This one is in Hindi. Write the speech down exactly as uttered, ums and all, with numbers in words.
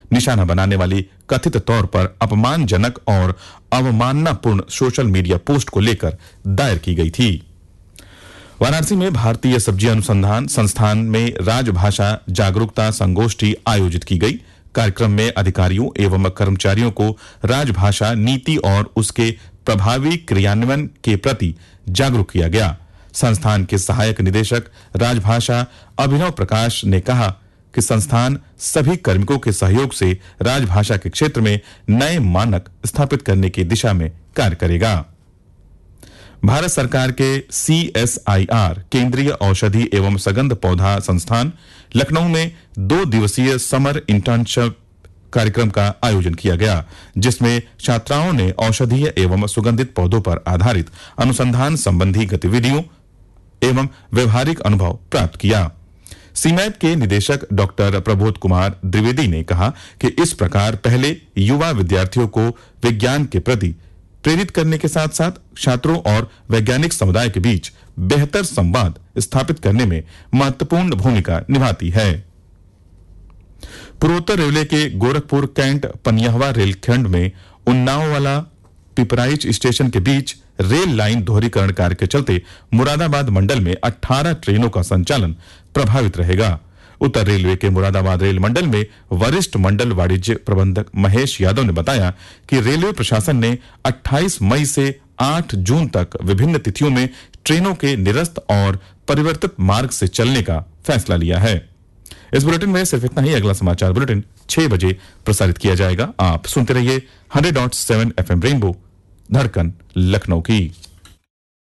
निशाना बनाने वाली कथित तौर पर अपमानजनक और अवमाननापूर्ण सोशल मीडिया पोस्ट को लेकर दायर की गई थी। वाराणसी में भारतीय सब्जी अनुसंधान संस्थान में राजभाषा जागरूकता संगोष्ठी आयोजित की गई। कार्यक्रम में अधिकारियों एवं कर्मचारियों को राजभाषा नीति और उसके प्रभावी क्रियान्वयन के प्रति जागरूक किया गया। संस्थान के सहायक निदेशक राजभाषा अभिनव प्रकाश ने कहा कि संस्थान सभी कार्मिकों के सहयोग से राजभाषा के क्षेत्र में नए मानक स्थापित करने की दिशा में कार्य करेगा। भारत सरकार के सी एस आई आर केंद्रीय औषधि एवं सगंध पौधा संस्थान लखनऊ में दो दिवसीय समर इंटर्नशिप कार्यक्रम का आयोजन किया गया, जिसमें छात्राओं ने औषधीय एवं सुगंधित पौधों पर आधारित अनुसंधान संबंधी गतिविधियों एवं व्यवहारिक अनुभव प्राप्त किया। सीमैप के निदेशक डॉक्टर प्रबोध कुमार द्विवेदी ने कहा कि इस प्रकार पहले युवा विद्यार्थियों को विज्ञान के प्रति प्रेरित करने के साथ साथ छात्रों और वैज्ञानिक समुदाय के बीच बेहतर संवाद स्थापित करने में महत्वपूर्ण भूमिका निभाती है। पूर्वोत्तर रेलवे के गोरखपुर कैंट पनियहवा रेलखंड में उन्नाव वाला पिपराइच स्टेशन के बीच रेल लाइन दोहरीकरण कार्य के चलते मुरादाबाद मंडल में अठारह ट्रेनों का संचालन प्रभावित रहेगा। उत्तर रेलवे के मुरादाबाद रेल मंडल में वरिष्ठ मंडल वाणिज्य प्रबंधक महेश यादव ने बताया कि रेलवे प्रशासन ने अट्ठाईस मई से आठ जून तक विभिन्न तिथियों में ट्रेनों के निरस्त और परिवर्तित मार्ग से चलने का फैसला लिया है। इस बुलेटिन में सिर्फ इतना ही। अगला समाचार बुलेटिन छह बजे प्रसारित किया जाएगा। आप सुनते रहिए hundred dot seven F M rainbow, धड़कन लखनऊ की।